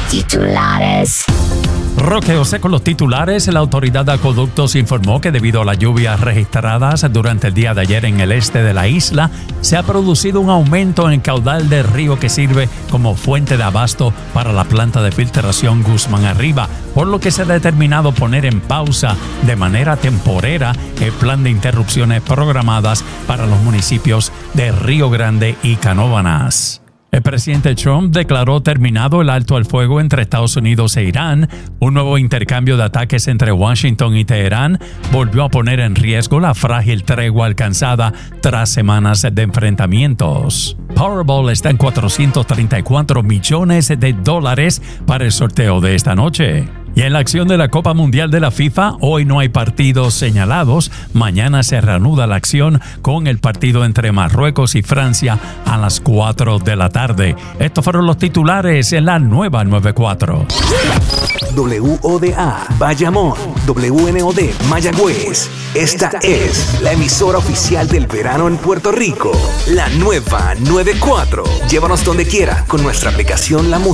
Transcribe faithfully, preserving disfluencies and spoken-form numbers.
Titulares. Roque José con los titulares. La autoridad de acueductos informó que debido a las lluvias registradas durante el día de ayer en el este de la isla, se ha producido un aumento en el caudal del río que sirve como fuente de abasto para la planta de filtración Guzmán Arriba, por lo que se ha determinado poner en pausa de manera temporera el plan de interrupciones programadas para los municipios de Río Grande y Canóvanas. El presidente Trump declaró terminado el alto al fuego entre Estados Unidos e Irán. Un nuevo intercambio de ataques entre Washington y Teherán volvió a poner en riesgo la frágil tregua alcanzada tras semanas de enfrentamientos. Powerball está en cuatrocientos treinta y cuatro millones de dólares para el sorteo de esta noche. Y en la acción de la Copa Mundial de la FIFA, hoy no hay partidos señalados. Mañana se reanuda la acción con el partido entre Marruecos y Francia a las cuatro de la tarde. Estos fueron los titulares en la nueva noventa y cuatro. W O D A Bayamón, W N O D Mayagüez. Esta es la emisora oficial del verano en Puerto Rico. La nueva noventa y cuatro. Llévanos donde quiera con nuestra aplicación La Música.